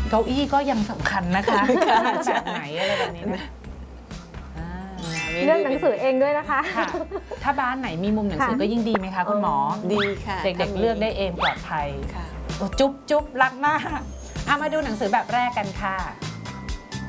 เก้าอี้ก็ยังสำคัญนะคะแบบไหนอะไรแบบนี้นะเลือกหนังสือเองด้วยนะคะถ้าบ้านไหนมีมุมหนังสือก็ยิ่งดีไหมคะคุณหมอดีค่ะเด็กๆเลือกได้เองปลอดภัยค่ะจุ๊บรักมากมาดูหนังสือแบบแรกกันค่ะ